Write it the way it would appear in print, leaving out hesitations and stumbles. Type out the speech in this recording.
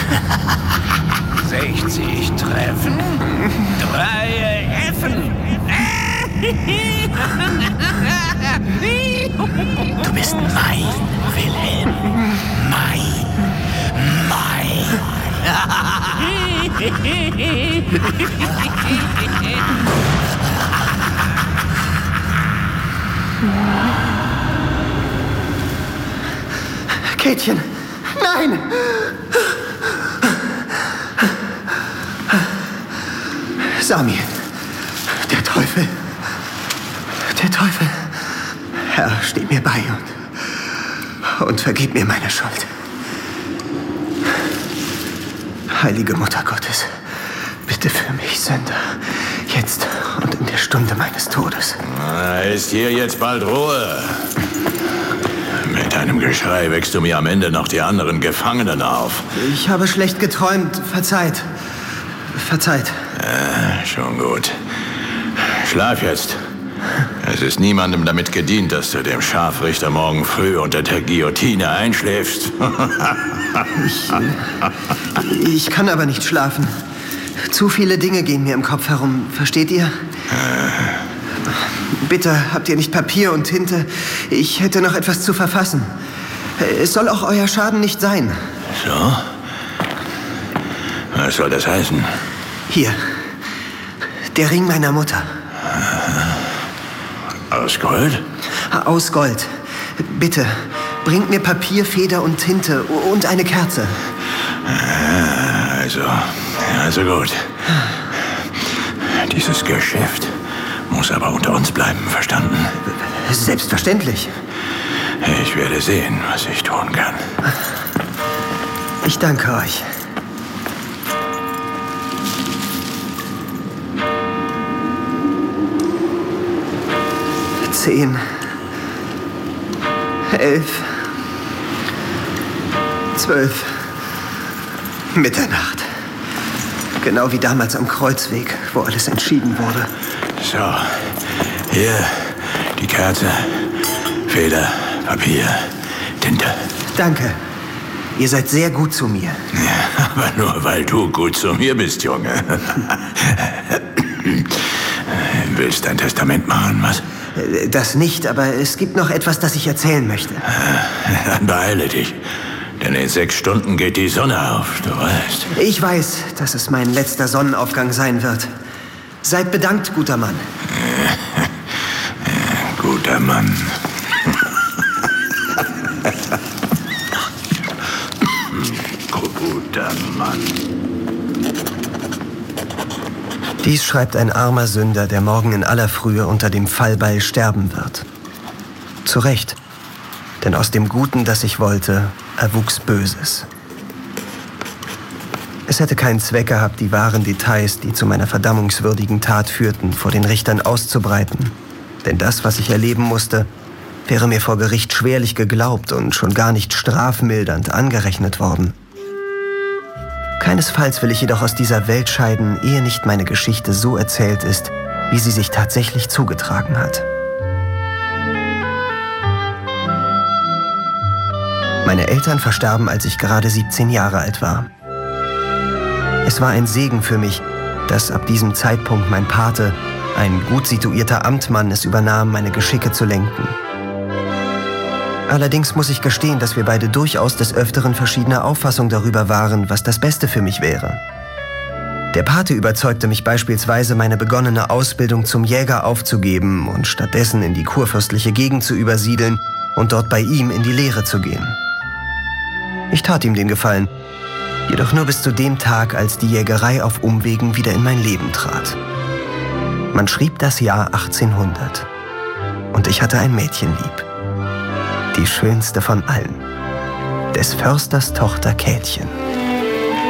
60 Treffen, 3 Effen. Du bist mein, Wilhelm. Mein. Käthchen, nein! Sami, der Teufel. Der Teufel. Herr, steh mir bei und vergib mir meine Schuld. Heilige Mutter Gottes, bitte für mich, Sünder, jetzt und in der Stunde meines Todes. Ist hier jetzt bald Ruhe? Mit deinem Geschrei wächst du mir am Ende noch die anderen Gefangenen auf. Ich habe schlecht geträumt. Verzeiht. Verzeiht. Schon gut. Schlaf jetzt. Es ist niemandem damit gedient, dass du dem Scharfrichter morgen früh unter der Guillotine einschläfst. Ich kann aber nicht schlafen. Zu viele Dinge gehen mir im Kopf herum. Versteht ihr? Bitte, habt ihr nicht Papier und Tinte? Ich hätte noch etwas zu verfassen. Es soll auch euer Schaden nicht sein. So? Was soll das heißen? Hier. Der Ring meiner Mutter. Aus Gold? Aus Gold. Bitte, bringt mir Papier, Feder und Tinte und eine Kerze. Also gut. Dieses Geschäft muss aber unter uns bleiben, verstanden? Selbstverständlich. Ich werde sehen, was ich tun kann. Ich danke euch. Zehn, 11, 12, Mitternacht. Genau wie damals am Kreuzweg, wo alles entschieden wurde. So, hier die Kerze, Feder, Papier, Tinte. Danke. Ihr seid sehr gut zu mir. Ja, aber nur weil du gut zu mir bist, Junge. Willst ein Testament machen, was? Das nicht, aber es gibt noch etwas, das ich erzählen möchte. Dann beeile dich. Denn in 6 Stunden geht die Sonne auf, du weißt. Ich weiß, dass es mein letzter Sonnenaufgang sein wird. Seid bedankt, guter Mann. Guter Mann. Guter Mann. Dies schreibt ein armer Sünder, der morgen in aller Frühe unter dem Fallbeil sterben wird. Zu Recht, denn aus dem Guten, das ich wollte, erwuchs Böses. Es hätte keinen Zweck gehabt, die wahren Details, die zu meiner verdammungswürdigen Tat führten, vor den Richtern auszubreiten. Denn das, was ich erleben musste, wäre mir vor Gericht schwerlich geglaubt und schon gar nicht strafmildernd angerechnet worden. Keinesfalls will ich jedoch aus dieser Welt scheiden, ehe nicht meine Geschichte so erzählt ist, wie sie sich tatsächlich zugetragen hat. Meine Eltern verstarben, als ich gerade 17 Jahre alt war. Es war ein Segen für mich, dass ab diesem Zeitpunkt mein Pate, ein gut situierter Amtmann, es übernahm, meine Geschicke zu lenken. Allerdings muss ich gestehen, dass wir beide durchaus des Öfteren verschiedener Auffassung darüber waren, was das Beste für mich wäre. Der Pate überzeugte mich beispielsweise, meine begonnene Ausbildung zum Jäger aufzugeben und stattdessen in die kurfürstliche Gegend zu übersiedeln und dort bei ihm in die Lehre zu gehen. Ich tat ihm den Gefallen, jedoch nur bis zu dem Tag, als die Jägerei auf Umwegen wieder in mein Leben trat. Man schrieb das Jahr 1800 und ich hatte ein Mädchen lieb. Die schönste von allen, des Försters Tochter Käthchen.